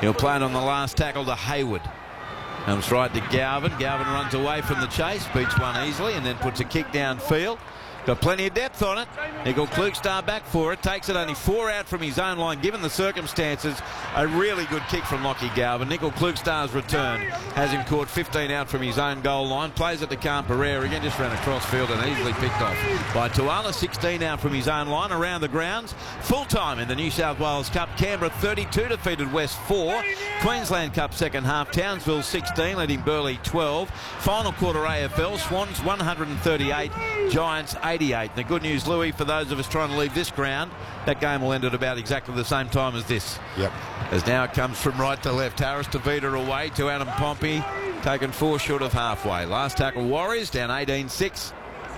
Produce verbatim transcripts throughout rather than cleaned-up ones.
He'll play it on the last tackle to Hayward. Comes right to Galvin. Galvin runs away from the chase, beats one easily, and then puts a kick downfield. Got plenty of depth on it. Nickel Klukstar back for it. Takes it only four out from his own line, given the circumstances. A really good kick from Lockie Galvin. Nickel Klukstar's return has him caught fifteen out from his own goal line. Plays it to Khan Pereira again, just ran across field and easily picked off by Tuala. sixteen out from his own line around the grounds. Full time in the New South Wales Cup. Canberra thirty-two defeated West four. Queensland Cup second half. Townsville sixteen, leading Burleigh twelve. Final quarter A F L. Swans one hundred thirty-eight. Giants eighty-eight. The good news, Louis, for those of us trying to leave this ground, that game will end at about exactly the same time as this. Yep. As now it comes from right to left. Harris Tavita away to Adam Pompey, taken four short of halfway. Last tackle Warriors down eighteen six.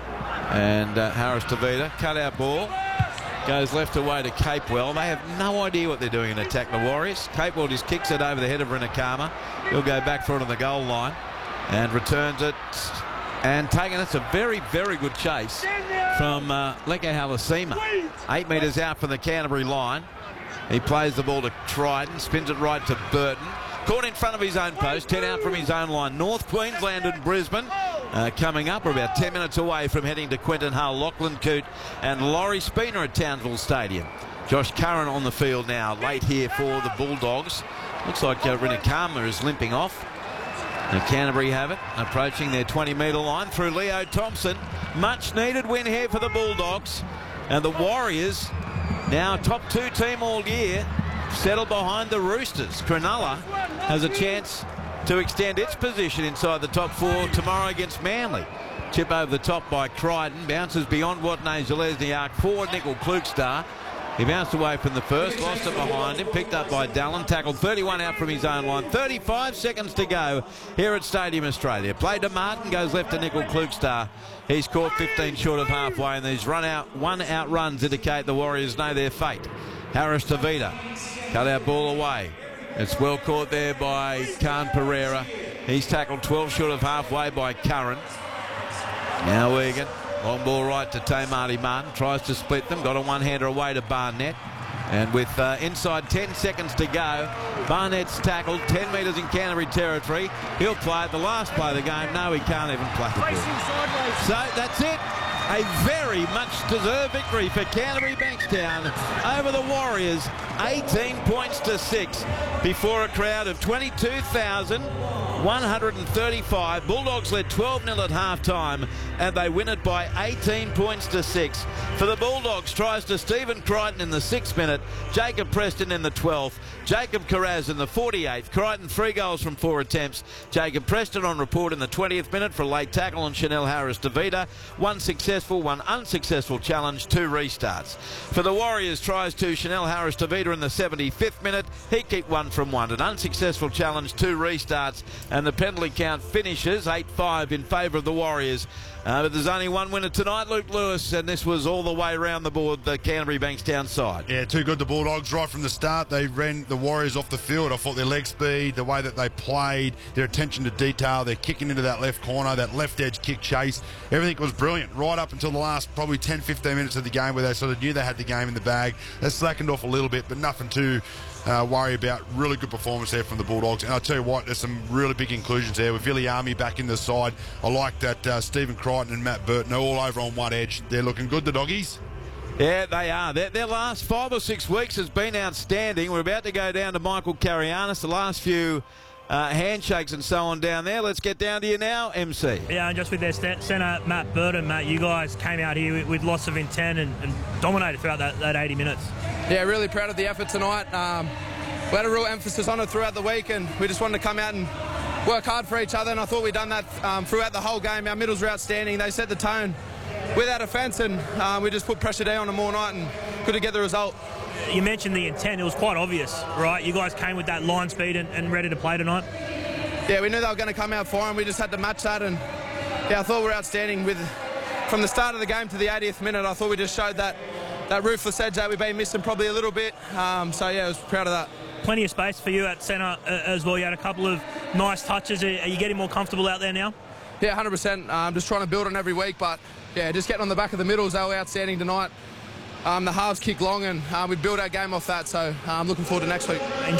And uh, Harris Tavita, cut out ball, goes left away to Capewell. They have no idea what they're doing in attack, the Warriors. Capewell just kicks it over the head of Rinakama. He'll go back for it on the goal line and returns it. And taking it's a very, very good chase from uh, Leko Halasima. Eight metres out from the Canterbury line. He plays the ball to Triton, spins it right to Burton. Caught in front of his own post, ten out from his own line. North Queensland and Brisbane uh, coming up. We're about ten minutes away from heading to Quinton Hull. Lachlan Coote and Laurie Spooner at Townsville Stadium. Josh Curran on the field now, late here for the Bulldogs. Looks like uh, Rinakama is limping off. And Canterbury have it, approaching their twenty metre line through Leo Thompson. Much needed win here for the Bulldogs. And the Warriors, now top two team all year, settle behind the Roosters. Cronulla has a chance to extend its position inside the top four tomorrow against Manly. Chip over the top by Crichton, bounces beyond Watney Zalesniak for Nickel Klukstar. He bounced away from the first, lost it behind him, picked up by Dallin, tackled thirty-one out from his own line. thirty-five seconds to go here at Stadium Australia. Play to Martin, goes left to Nickel Klukstar. He's caught fifteen short of halfway, and these run out, one out runs indicate the Warriors know their fate. Harris Tavita, cut out ball away. It's well caught there by Khan Pereira. He's tackled twelve short of halfway by Curran. Now Wigan. Long ball right to Tamati Martin. Tries to split them. Got a one-hander away to Barnett. And with uh, inside ten seconds to go, Barnett's tackled ten metres in Canterbury territory. He'll play it. The last play of the game. No, he can't even play the ball. So that's it. A very much deserved victory for Canterbury Bankstown over the Warriors. eighteen points to six before a crowd of twenty-two thousand one hundred thirty-five. Bulldogs led twelve nil at half-time, and they win it by eighteen points to six. For the Bulldogs, tries to Stephen Crichton in the sixth minute, Jacob Preston in the twelfth, Jacob Carraz in the forty-eighth. Crichton three goals from four attempts. Jacob Preston on report in the twentieth minute for a late tackle on Chanel Harris Tavita. One successful, one unsuccessful challenge, two restarts. For the Warriors, tries to Chanel Harris Tavita in the seventy-fifth minute. He kicked one from one. An unsuccessful challenge, two restarts, and the penalty count finishes eight five in favour of the Warriors. Uh, but there's only one winner tonight, Luke Lewis, and this was all the way around the board, the Canterbury Bankstown side. Yeah, too good, the Bulldogs. Right from the start, they ran the Warriors off the field. I thought their leg speed, the way that they played, their attention to detail, their kicking into that left corner, that left edge kick chase, everything was brilliant right up until the last probably ten fifteen minutes of the game, where they sort of knew they had the game in the bag. They slackened off a little bit, but nothing to Uh, worry about. Really good performance there from the Bulldogs. And I'll tell you what, there's some really big inclusions there with Viliami back in the side. I like that uh, Stephen Crichton and Matt Burton are all over on one edge. They're looking good, the doggies. Yeah, they are. Their, their last five or six weeks has been outstanding. We're about to go down to Michael Carianis. The last few uh, handshakes and so on down there. Let's get down to you now, M C. Yeah, and just with their centre, Matt Burton, Matt, you guys came out here with, with lots of intent and, and dominated throughout that, that eighty minutes. Yeah, really proud of the effort tonight. Um, we had a real emphasis on it throughout the week, and we just wanted to come out and work hard for each other, and I thought we'd done that um, throughout the whole game. Our middles were outstanding. They set the tone with our defence, and um, we just put pressure down on them all night and couldn't get the result. You mentioned the intent. It was quite obvious, right? You guys came with that line speed and, and ready to play tonight. Yeah, we knew they were going to come out for them. We just had to match that, and yeah, I thought we were outstanding. With from the start of the game to the eightieth minute, I thought we just showed that that ruthless edge that we've been missing probably a little bit. Um, so yeah, I was proud of that. Plenty of space for you at centre uh, as well. You had a couple of nice touches. Are you getting more comfortable out there now? Yeah, one hundred percent. I'm um, just trying to build on every week, but yeah, just getting on the back of the middles. They were outstanding tonight. Um, the halves kick long, and uh, we build our game off that, so I'm um, looking forward to next week.